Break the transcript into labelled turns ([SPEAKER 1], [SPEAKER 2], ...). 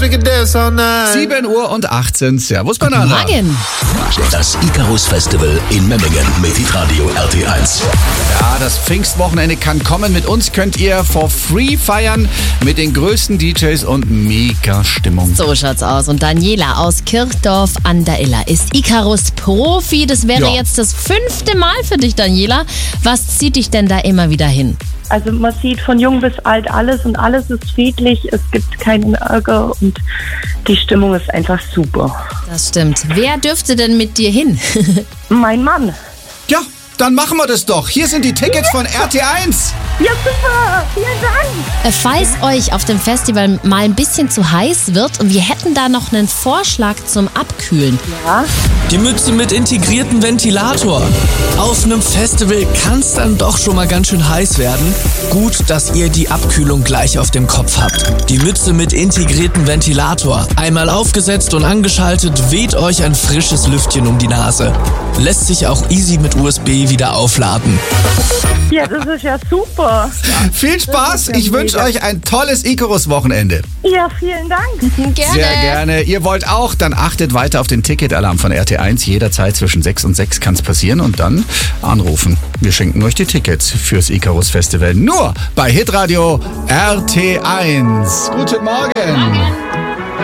[SPEAKER 1] 7 Uhr und 18. Servus, Banana.
[SPEAKER 2] Morgen.
[SPEAKER 3] Das Icarus Festival in Memmingen mit Hitradio RT1.
[SPEAKER 1] Ja, das Pfingstwochenende kann kommen. Mit uns könnt ihr for free feiern mit den größten DJs und mega Stimmung.
[SPEAKER 2] So schaut's aus. Und Daniela aus Kirchdorf an der Iller ist Icarus-Profi. Das wäre jetzt das 5. Mal für dich, Daniela. Was zieht dich denn da immer wieder hin?
[SPEAKER 4] Also man sieht von jung bis alt alles und alles ist friedlich, es gibt keinen Ärger und die Stimmung ist einfach super.
[SPEAKER 2] Das stimmt. Wer dürfte denn mit dir hin?
[SPEAKER 4] Mein Mann.
[SPEAKER 1] Ja, dann machen wir das doch. Hier sind die Tickets von RT1.
[SPEAKER 4] Ja, super, vielen Dank.
[SPEAKER 2] Falls euch auf dem Festival mal ein bisschen zu heiß wird und wir hätten da noch einen Vorschlag zum Abkühlen.
[SPEAKER 4] Ja?
[SPEAKER 5] Die Mütze mit integriertem Ventilator. Auf einem Festival kann es dann doch schon mal ganz schön heiß werden. Gut, dass ihr die Abkühlung gleich auf dem Kopf habt. Die Mütze mit integriertem Ventilator. Einmal aufgesetzt und angeschaltet, weht euch ein frisches Lüftchen um die Nase. Lässt sich auch easy mit USB wieder aufladen.
[SPEAKER 4] Ja, das ist ja super.
[SPEAKER 1] Viel Spaß. Ich wünsche euch ein tolles Icarus-Wochenende.
[SPEAKER 4] Ja, vielen Dank.
[SPEAKER 2] Gerne.
[SPEAKER 1] Sehr gerne. Ihr wollt auch? Dann achtet weiter auf den Ticketalarm von RT1. Jederzeit zwischen 6 und 6 kann es passieren und dann anrufen. Wir schenken euch die Tickets fürs Icarus-Festival. Nur bei Hitradio RT1. Guten Morgen.